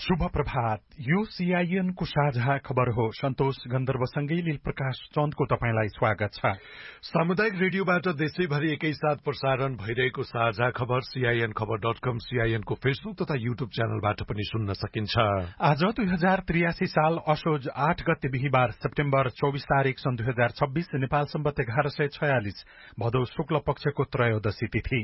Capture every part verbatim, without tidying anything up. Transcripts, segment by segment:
शुभ प्रभात। यो सीआईएन को साझा खबर हो। सन्तोष गन्धर्वसँगै लील प्रकाश चन्दको तपाईंलाई स्वागत छ। सामुदायिक रेडियोबाट देशैभरि एकैसाथ प्रसारण भइरहेको साझा खबर सीआईएन खबर डट कम, सीआईएन को फेसबुक तथा युट्युब च्यानलबाट पनि सुन्न सकिन्छ। आज दुई हजार त्रियासी साल असोज आठ गते बिहिबार सेप्टेम्बर चौबिस तारीक सन् दुई हजार छब्बीस नेपाल सम्बत एघार सय छयालिस भदौ शुक्ल पक्षको त्रयोदशी तिथि।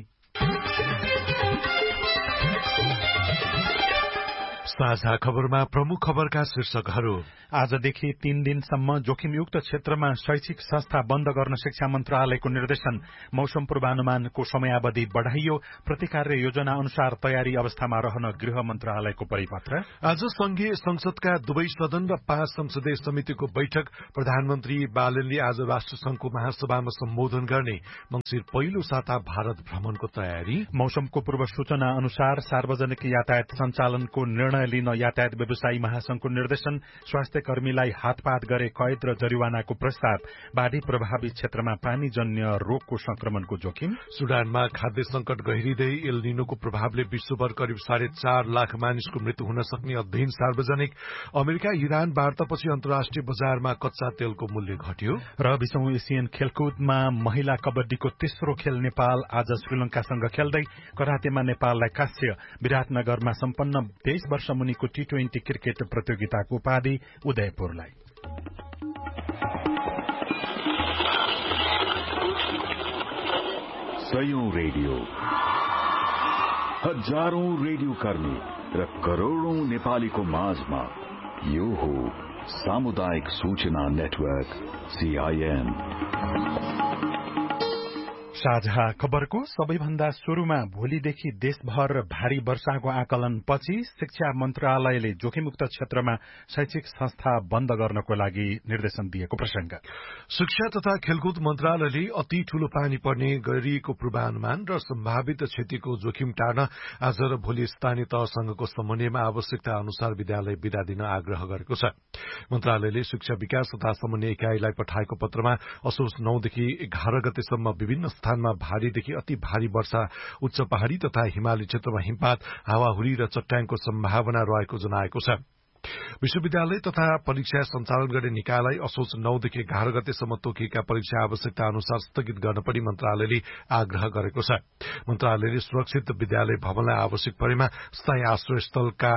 साझा खबरमा प्रमुख खबरका शीर्षकहरू। आजदेखि तीन दिनसम्म जोखिमयुक्त क्षेत्रमा शैक्षिक संस्था बन्द गर्न शिक्षा मन्त्रालयको निर्देशन। मौसम पूर्वानुमानको समयावधि बढ़ाइयो। प्रतिकार्य योजना अनुसार तयारी अवस्थामा रहन गृह मन्त्रालयको परिपत्र। आज संघीय संसदका दुवै सदन र पाँच संसदीय समितिको बैठक। प्रधानमन्त्री बालनले आज राष्ट्रसंघको महासभामा सम्बोधन गर्ने। मंसिर पहिलो साता भारत भ्रमणको तयारी। मौसमको पूर्व सूचना अनुसार सार्वजनिक यातायात सञ्चालनको निर्णय लिन यातायात व्यवसायी महासंघको निर्देशन। स्वास्थ्य कर्मीलाई हातपात गरे कैद र जरिवानाको प्रस्ताव। बाढ़ी प्रभावित क्षेत्रमा पानीजन्य रोगको संक्रमणको जोखिम। सुडानमा खाद्य संकट गहिरिँदै एल निनोको प्रभावले विश्वभर करिब साढे चार लाख मानिसको मृत्यु हुन सक्ने अध्ययन सार्वजनिक। अमेरिका इरान वार्तापछि अन्तर्राष्ट्रिय बजारमा कच्चा तेलको मूल्य घट्यो। र बीसौं एसियन खेलकुदमा महिला कबड्डीको तेस्रो खेल नेपाल आज श्रीलंकासँग खेल्दै। करातेमा नेपाललाई कांस्य। विराटनगरमा सम्पन्न तेइस वर्ष मुनिको टी ट्वेन्टी क्रिकेट प्रतियोगिताको उपाधि उदयपुरलाई। सयौं रेडियो, हजारौं रेडियो कर्मी र करोड़ौं नेपालीको माझमा यो हो सामुदायिक सूचना नेटवर्क सीआईएन। साझा खबरको सबैभन्दा शुरूमा भोलिदेखि देशभर भारी वर्षाको आकलन पछि शिक्षा मन्त्रालयले जोखिममुक्त क्षेत्रमा शैक्षिक संस्था बन्द गर्नको लागि निर्देशन दिएको प्रसंग। शिक्षा तथा खेलकुद मन्त्रालयले अति ठूलो पानी पर्ने गरिएको पूर्वानुमान र सम्भावित क्षतिको जोखिम टार्न आज र भोलि स्थानीय तहसँगको समन्वयमा आवश्यकता अनुसार विद्यालय विदा दिन आग्रह गरेको छ। मन्त्रालयले शिक्षा विकास तथा समन्वय इकाइलाई पठाएको पत्रमा असोज नौदेखि एघार गतेसम्म विभिन्न स्थानमा भारीदेखि अति भारी वर्षा, उच्च पहाड़ी तथा हिमाली क्षेत्रमा हिमपात, हावाहुरी र चट्याङको सम्भावना रहेको जनाएको छ। विश्वविद्यालय तथा परीक्षा सञ्चालन गर्ने निकायलाई असोज नौदेखि एघार गतेसम्म तोकिएका परीक्षा आवश्यकता अनुसार स्थगित गर्न पनि मन्त्रालयले आग्रह गरेको छ। मन्त्रालयले सुरक्षित विद्यालय भवनलाई आवश्यक परेमा स्थायी आश्रयस्थलका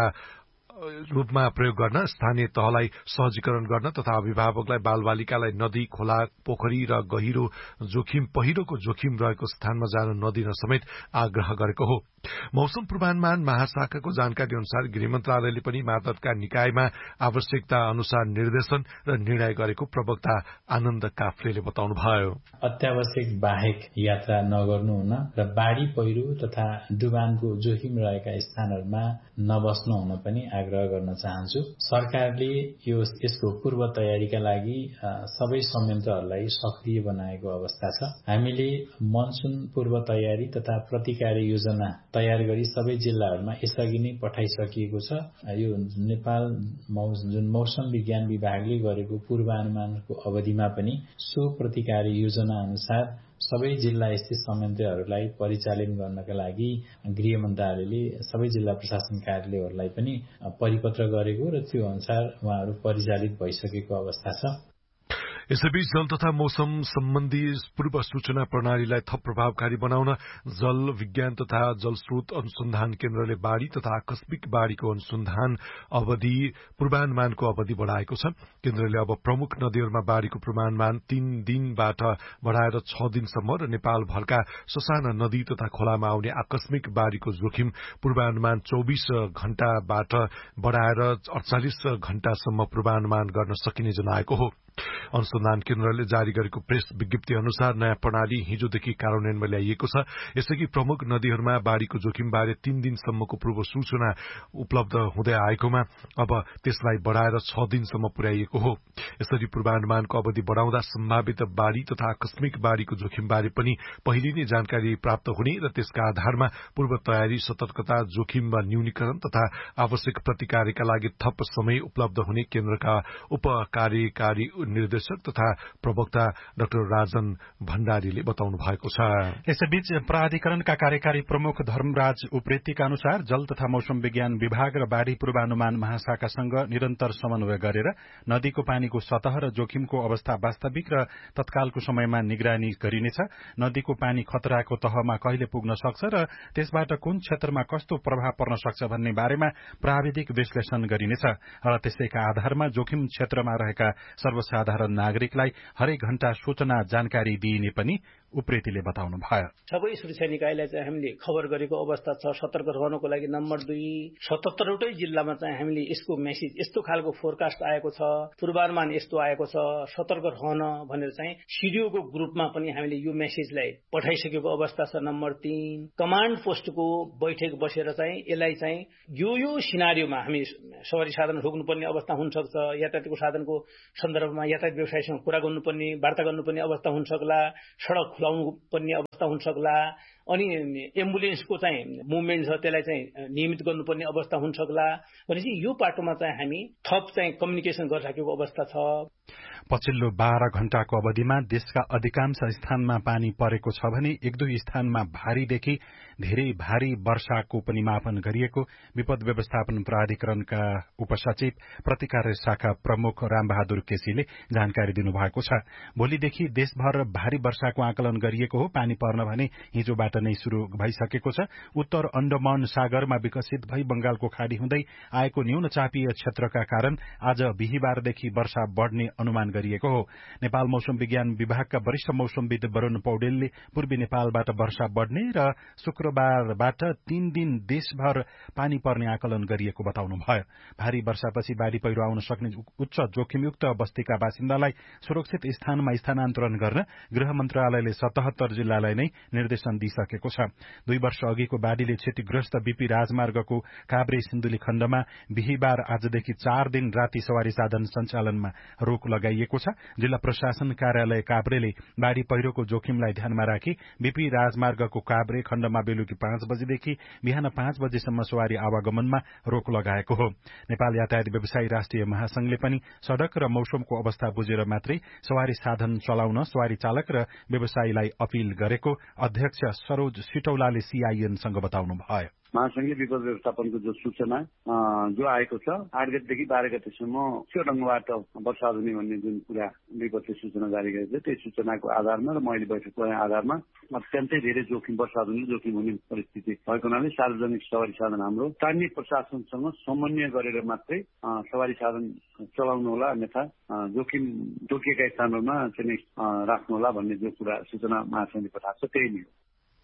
रूपमा प्रयोग गर्न, स्थानीय तहलाई सहजीकरण गर्न तथा अभिभावकलाई बालबालिकालाई नदी, खोला, पोखरी र गहिरो जोखिम पहिरोको जोखिम रहेको स्थानमा जान नदिन समेत आग्रह गरेको हो। मौसम पूर्वानुमान महाशाखाको जानकारी अनुसार गृह मन्त्रालयले पनि मातहतका निकायमा आवश्यकता अनुसार निर्देशन र निर्णय गरेको प्रवक्ता आनन्द काफ्लेले बताउनुभयो। अत्यावश्यक बाहेक यात्रा नगर्नु हुन र बाढ़ी पहिरो तथा डुबानको जोखिम रहेका स्थानहरूमा नबस्नु हुन पनि आग्रह गर्न चाहन्छु। सरकारले यो यसको पूर्व तयारीका लागि सबै संयन्त्रहरूलाई सक्रिय बनाएको अवस्था छ। हामीले मनसुन पूर्व तयारी तथा प्रतिकार योजना तयार गरी सबै जिल्लाहरूमा यसअघि नै पठाइसकिएको छ। यो नेपाल जुन मौसम विज्ञान विभागले गरेको पूर्वानुमानको अवधिमा पनि सो प्रतिकार योजना अनुसार सबै जिल्ला स्थित संयन्त्रहरूलाई परिचालन गर्नका लागि गृह मन्त्रालयले सबै जिल्ला प्रशासन कार्यालयहरूलाई पनि परिपत्र गरेको र त्यो अनुसार उहाँहरू परिचालित भइसकेको अवस्था छ। यसैबीच जल तथा मौसम सम्बन्धी पूर्व सूचना प्रणालीलाई थप प्रभावकारी बनाउन जल विज्ञान तथा जलस्रोत अनुसन्धान केन्द्रले बाढ़ी तथा आकस्मिक बाढ़ीको अनुसन्धान अवधि पूर्वानुमानको अवधि बढ़ाएको छ। केन्द्रले अब प्रमुख नदीहरूमा बाढ़ीको पूर्वानुमान तीन दिनबाट बढ़ाएर छ दिनसम्म र नेपालभरका ससाना नदी तथा खोलामा आउने आकस्मिक बाढ़ीको जोखिम पूर्वानुमान चौबीस घण्टाबाट बढ़ाएर अड़चालिस घण्टासम्म पूर्वानुमान गर्न सकिने जनाएको हो। अनुसन्धान केन्द्रले जारी गरेको प्रेस विज्ञप्ति अनुसार नयाँ प्रणाली हिजोदेखि कार्यान्वयनमा ल्याइएको छ। यसअघि प्रमुख नदीहरूमा बाढ़ीको जोखिमबारे तीन दिनसम्मको पूर्व सूचना उपलब्ध हुँदै आएकोमा अब त्यसलाई बढ़ाएर छ दिनसम्म पुर्याइएको हो। यसरी पूर्वानुमानको अवधि बढ़ाउँदा सम्भावित बाढ़ी तथा आकस्मिक बाढ़ीको जोखिमबारे पनि पहिले नै जानकारी प्राप्त हुने र त्यसका आधारमा पूर्व तयारी, सतर्कता, जोखिम वा न्यूनीकरण तथा आवश्यक प्रतिकारका लागि थप समय उपलब्ध हुने केन्द्रका उप कार्यकारी निर्देशक तथा प्रवक्ता डाक्टर राजन भण्डारीले बताउनु भएको छ। यसैबीच प्राधिकरणका कार्यकारी प्रमुख धर्मराज उप्रेतीका अनुसार जल तथा मौसम विज्ञान विभाग र बाढ़ी पूर्वानुमान महाशाखासँग निरन्तर समन्वय गरेर नदीको पानीको सतह र जोखिमको अवस्था वास्तविक र तत्कालको समयमा निगरानी गरिनेछ। नदीको पानी खतराको तहमा कहिले पुग्न सक्छ र त्यसबाट कुन क्षेत्रमा कस्तो प्रभाव पर्न सक्छ भन्ने बारेमा प्राविधिक विश्लेषण गरिनेछ र त्यसैका आधारमा जोखिम क्षेत्रमा रहेका सर्वसाधारण नागरिकलाई हरेक घण्टा सूचना जानकारी दिइने पनि उप्रेतीले बताउनु भयो। सबै सुरक्षा निकायलाई चाहिँ हामीले खबर गरेको अवस्था छ। सतर्क रहनको लागि नम्बर दुई सतहत्तरवटै जिल्लामा चाहिँ हामीले यसको मेसेज यस्तो खालको फोरकास्ट आएको छ, पूर्वानुमान यस्तो आएको छ, सतर्क रहन भनेर चाहिँ सिडिओको ग्रुपमा पनि हामीले यो मेसेजलाई पठाइसकेको अवस्था छ। नम्बर तीन कमान्ड पोस्टको बैठक बसेर चाहिँ यसलाई चाहिँ यो यो सिनारियोमा हामी सवारी साधन रोक्नुपर्ने अवस्था हुन सक्छ, यातायातको साधनको सन्दर्भमा यातायात व्यवसायसँग कुरा गर्नुपर्ने वार्ता गर्नुपर्ने अवस्था हुन सक्ला, सडक खुलाउनु पर्ने अवस्था हुन सक्ला, अनि एम्बुलेन्सको चाहिँ मुभमेन्ट छ त्यसलाई चाहिँ नियमित गर्नुपर्ने अवस्था हुन सक्ला भनेपछि यो पाटोमा चाहिँ हामी थप चाहिँ कम्युनिकेसन गरिराखेको अवस्था छ। पछिल्लो बाह्र घण्टाको अवधिमा देशका अधिकांश स्थानमा पानी परेको छ भने एक दुई स्थानमा भारीदेखि धेरै भारी वर्षाको पनि मापन गरिएको विपद व्यवस्थापन प्राधिकरणका उपसचिव प्रतिकार शाखा प्रमुख रामबहादुर केसीले जानकारी दिनुभएको छ। भोलिदेखि देशभर भारी वर्षाको आकलन गरिएको हो। पानी पर्न भने हिजोबाट नै शुरू भइसकेको छ। उत्तर अण्डमान सागरमा विकसित भई बंगालको खाड़ी हुँदै आएको न्यून चापीय क्षेत्रका कारण आज बिहिबारदेखि वर्षा बढ़ने अनुमान गरिएको हो। नेपाल मौसम विज्ञान विभागका वरिष्ठ मौसमविद वरुण पौडेलले पूर्वी नेपालबाट वर्षा बढ़ने र शुक्रबारबाट तीन दिन देशभर पानी पर्ने आकलन गरिएको बताउनु भयो। भारी वर्षापछि बाढ़ी पहिरो आउन सक्ने उच्च जोखिमयुक्त बस्तीका बासिन्दालाई सुरक्षित स्थानमा स्थानान्तरण गर्न गृह मन्त्रालयले सतहत्तर जिल्लालाई नै निर्देशन दिइसकेको छ। दुई वर्ष अघिको बाढ़ीले क्षतिग्रस्त बीपी राजमार्गको काभ्रे सिन्धुली खण्डमा बिहिबार आजदेखि चार दिन राति सवारी साधन सञ्चालनमा रोक लगाइएको छ। जिल्ला प्रशासन कार्यालय काभ्रेले बाढ़ी पहिरोको जोखिमलाई ध्यानमा राखी बीपी राजमार्गको काभ्रे खण्डमा बेलुकी पाँच बजेदेखि बिहान पाँच बजेसम्म सवारी आवागमनमा रोक लगाएको हो। नेपाल यातायात व्यवसायी राष्ट्रिय महासंघले पनि सड़क र मौसमको अवस्था बुझेर मात्रै सवारी साधन चलाउन सवारी चालक र व्यवसायीलाई अपील गरेको अध्यक्ष सरोज सिटौलाले सीआईएनसँग बताउनु भयो। महासंघीय विपद व्यवस्थापनको जो सूचना जो आएको छ आठ गतेदेखि बाह्र गतेसम्म त्यो ढंगबाट वर्षा हुने भन्ने जुन कुरा विपदले सूचना जारी गरेको छ त्यही सूचनाको आधारमा र मैले बैठकको आधारमा अत्यन्तै धेरै जोखिम वर्षा हुने जोखिम हुने परिस्थिति भएको हुनाले सार्वजनिक सवारी साधन हाम्रो स्थानीय प्रशासनसँग समन्वय गरेर मात्रै सवारी साधन चलाउनु होला, अन्यथा जोखिम जोखिएका स्थानहरूमा चाहिँ राख्नु होला भन्ने जो कुरा सूचना महासंघले पठाएको छ त्यही नै हो।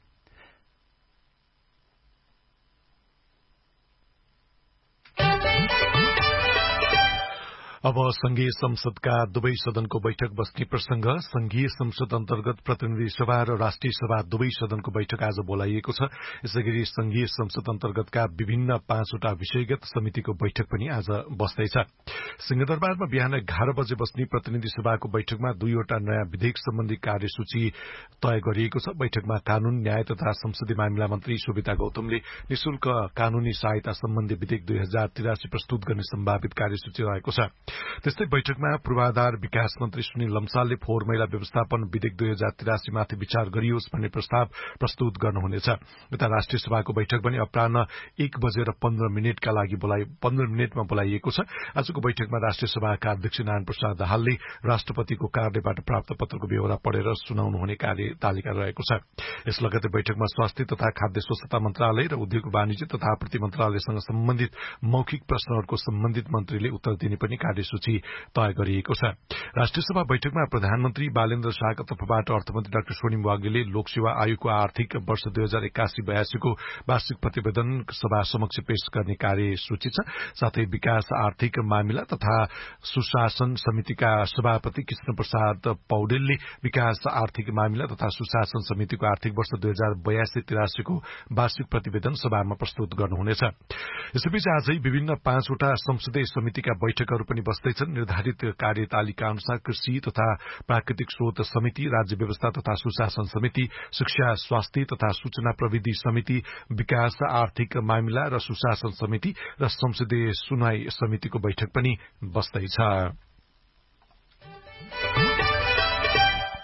अब संघीय संसदका दुवै सदनको बैठक बस्ने प्रसंग। संघीय संसद अन्तर्गत प्रतिनिधि सभा र राष्ट्रिय सभा दुवै सदनको बैठक आज बोलाइएको छ। यसैगरी संघीय संसद अन्तर्गतका विभिन्न पाँचवटा विषयगत समितिको बैठक पनि आज बस्दैछ। सिंहदरबारमा बिहान एघार बजे बस्ने प्रतिनिधि सभाको बैठकमा दुईवटा नयाँ विधेयक सम्बन्धी कार्यसूची तय गरिएको छ। बैठकमा कानून, न्याय तथा संसदीय मामिला मन्त्री सुविता गौतमले निशुल्क कानूनी सहायता सम्बन्धी विधेयक दुई हजार तिरासी प्रस्तुत गर्ने सम्भावित कार्यसूची रहेको छ। त्यस्तै बैठकमा पूर्वाधार विकास मन्त्री सुनिल लम्सालले फोहोर मैला व्यवस्थापन विधेयक दुई हजार तिरासी माथि विचार गरियोस् भन्ने प्रस्ताव प्रस्तुत गर्नुहुनेछ। यता राष्ट्रिय सभाको बैठक पनि अपराह्न एक बजेर पन्ध्र मिनटका लागि बोलाइ पन्ध्र मिनटमा बोलाइएको छ। आजको बैठकमा राष्ट्रिय सभाका अध्यक्ष नारायण प्रसाद दाहालले राष्ट्रपतिको कार्यालयबाट प्राप्त पत्रको बेहोरा पढेर सुनाउनु हुने कार्यतालिका रहेको छ। यस लगतै बैठकमा स्वास्थ्य तथा खाद्य स्वच्छता मन्त्रालय र उद्योग वाणिज्य तथा आपूर्ति मन्त्रालयसँग सम्बन्धित मौखिक प्रश्नहरूको सम्बन्धित मन्त्रीले उत्तर दिने पनि कार्यसूची तय गरिएको छ। राष्ट्रिय सभा बैठकमा प्रधानमन्त्री बालेन्द्र शाहका तर्फबाट अर्थमन्त्री डाक्टर स्वर्णिम वाग्लेले लोकसेवा आयोगको आर्थिक वर्ष दुई हजार एक्कासी बयासीको वार्षिक प्रतिवेदन सभा समक्ष पेश गर्ने कार्यसूची छ। साथै विकास आर्थिक मामिला तथा सुशासन समितिका सभापति कृष्ण प्रसाद पौडेलले विकास आर्थिक मामिला तथा सुशासन समितिको आर्थिक वर्ष दुई हजार बयासी तिरासीको वार्षिक प्रतिवेदन सभामा प्रस्तुत गर्नुहुनेछ। यसैबीच आजै विभिन्न पाँचवटा संसदीय समितिका बैठकहरू पनि बस्दैछन्। निर्धारित कार्यतालिका अनुसार कृषि तथा प्राकृतिक स्रोत समिति, राज्य व्यवस्था तथा सुशासन समिति, शिक्षा, स्वास्थ्य तथा सूचना प्रविधि समिति, विकास आर्थिक मामिला र सुशासन समिति र संसदीय सुनवाई समितिको बैठक पनि बस्दैछ।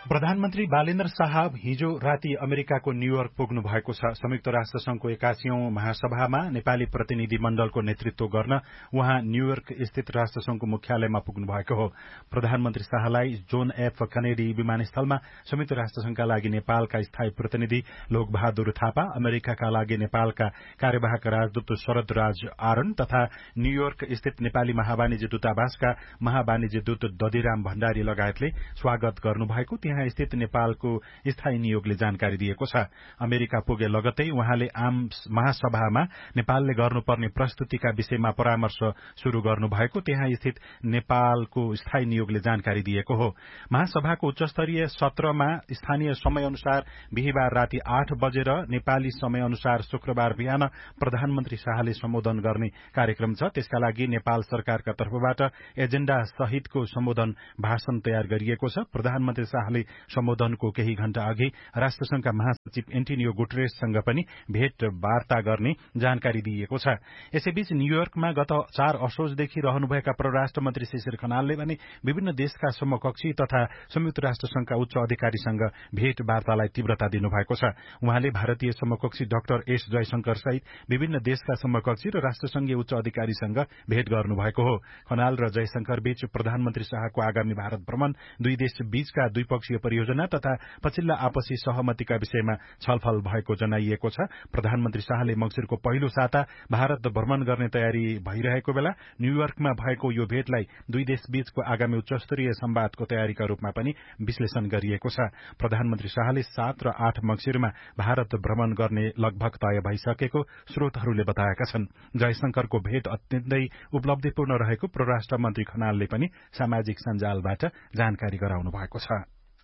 प्रधानमन्त्री बालेन्द्र शाह हिजो राति अमेरिकाको न्यूयोर्क पुग्नु भएको छ। संयुक्त राष्ट्र संघको एकासीऔं महासभामा नेपाली प्रतिनिधि मण्डलको नेतृत्व गर्न उहाँ न्यूयोर्क स्थित राष्ट्र संघको मुख्यालयमा पुग्नु भएको हो। प्रधानमन्त्री शाहलाई जोन एफ कनेडी विमानस्थलमा संयुक्त राष्ट्र संघका लागि नेपालका स्थायी प्रतिनिधि लोकबहादुर थापा, अमेरिकाका लागि नेपालका कार्यवाहक राजदूत शरद राज आरण तथा न्यूयोर्क स्थित नेपाली महावाणिज्य दूतावासका महावाणिज्य दूत दधिराम भण्डारी लगायतले स्वागत गर्नुभएको त्यहाँ स्थित नेपालको स्थायी नियोगले जानकारी दिएको छ। अमेरिका पुगे लगतै उहाँले आम महासभामा नेपालले गर्नुपर्ने प्रस्तुतिका विषयमा परामर्श शुरू गर्नुभएको त्यहाँ स्थित नेपालको स्थायी नियोगले जानकारी दिएको हो। महासभाको उच्चस्तरीय सत्रमा स्थानीय समय अनुसार बिहिबार राति आठ बजेर नेपाली समय अनुसार शुक्रबार बिहान प्रधानमन्त्री शाहले सम्बोधन गर्ने कार्यक्रम छ। त्यसका लागि नेपाल सरकारका तर्फबाट एजेण्डा सहितको सम्बोधन भाषण तयार गरिएको छ। प्रधानमन्त्री शाहले सम्बोधनको केही घण्टा अघि राष्ट्रसंघका महासचिव एन्टोनियो गुटेरेससँग पनि भेट वार्ता गर्ने जानकारी दिइएको छ। यसैबीच न्यूयोर्कमा गत चार असोजदेखि रहनुभएका परराष्ट्र मन्त्री शिशिर खनालले भने विभिन्न देशका समकक्षी तथा संयुक्त राष्ट्रसंघका उच्च अधिकारीसँग भेट वार्तालाई तीव्रता दिनुभएको छ। उहाँले भारतीय समकक्षी डाक्टर एस जयशंकर सहित विभिन्न देशका समकक्षी र राष्ट्रसंघीय उच्च अधिकारीसँग भेट गर्नुभएको हो। खनाल र जयशंकर बीच प्रधानमन्त्री शाहको आगामी भारत भ्रमण, दुई देश बीचका द्विपक्षीय परियोजना तथा पछिल्ला आपसी सहमतिका विषयमा छलफल भएको जनाइएको छ। प्रधानमन्त्री शाहले मंसिरको पहिलो साता भारत भ्रमण गर्ने तयारी भइरहेको बेला न्यूयोर्कमा भएको यो भेटलाई दुई देश बीचको आगामी उच्चस्तरीय संवादको तयारीका रूपमा पनि विश्लेषण गरिएको छ। प्रधानमन्त्री शाहले सात र आठ मंसिरमा भारत भ्रमण गर्ने लगभग तय भइसकेको स्रोतहरूले बताएका छन्। जयशंकरको भेट अत्यन्तै उपलब्धिपूर्ण रहेको परराष्ट्र मन्त्री खनालले पनि सामाजिक सञ्जालबाट जानकारी गराउनु भएको छ।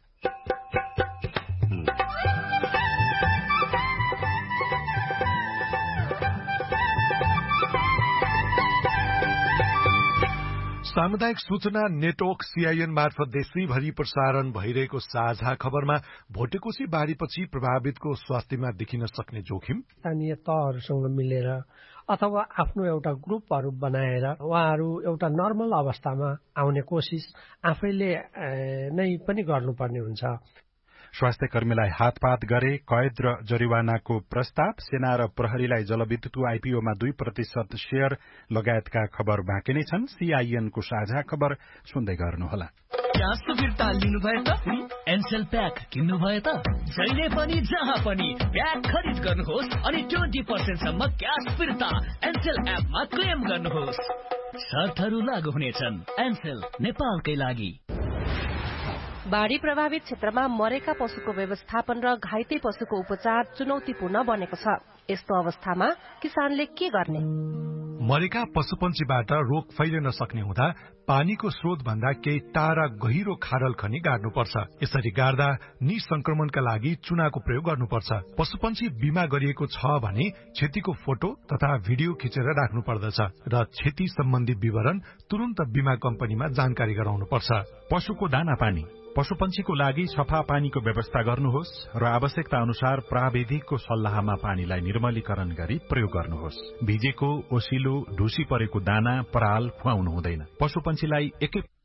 सामुदायिक सूचना नेटवर्क सीआईएन मार्फत देशैभरि प्रसारण भइरहेको साझा खबरमा भोटेकोशी बाढ़ीपछि प्रभावितको स्वास्थ्यमा देखिन सक्ने जोखिम, स्थानीय तहहरूसँग मिलेर अथवा आफ्नो एउटा ग्रुपहरू बनाएर उहाँहरू एउटा नर्मल अवस्थामा आउने कोसिस आफैले नै पनि गर्नुपर्ने हुन्छ। स्वास्थ्य कर्मीलाई हातपात गरे, कैद र जरिवानाको प्रस्ताव, सेना र प्रहरीलाई जलविद्युत आईपीओमा दुई प्रतिशत शेयर लगायतका खबर बाँकी नै छन्। सीआईएनको साझा खबर सुन्दै गर्नुहोला। क्यास फिर्ता लिनुभयो त एनसेल प्याक किन्नुभयो त जहिले पनि जहाँ पनि प्याक खरिद गर्नुहोस् अनि ट्वेन्टी पर्सेन्ट सम्म क्यास फिर्ता एनसेल एपमा क्लेम गर्नुहोस्। शर्तहरू लागू हुनेछन्। एनसेल नेपालकै लागि। बाढ़ी प्रभावित क्षेत्रमा मरेका पशुको व्यवस्थापन र घाइते पशुको उपचार चुनौतीपूर्ण बनेको छ। यस्तो अवस्थामा किसानले के गर्ने? मरेका पशुपन्छीबाट रोग फैलिन सक्ने हुँदा पानीको स्रोत भन्दा केही टाढा गहिरो खाडल खनी गाड्नुपर्छ। यसरी गाड्दा निसंक्रमणका लागि चुनाको प्रयोग गर्नुपर्छ। पशुपन्छी बिमा गरिएको छ भने क्षतिको फोटो तथा भिडियो खिचेर राख्नु पर्दछ र क्षति सम्बन्धी विवरण तुरन्त बिमा कम्पनीमा जानकारी गराउनुपर्छ। पशुको दाना पानी, पशुपन्छीको लागि सफा पानीको व्यवस्था गर्नुहोस् र आवश्यकता अनुसार प्राविधिकको सल्लाहमा पानीलाई निर्मलीकरण गरी प्रयोग गर्नुहोस्। भिजेको, ओसिलो, ढुसी परेको दाना, पराल खुवाउनु हुँदैन। पशुपन्छीलाई एकै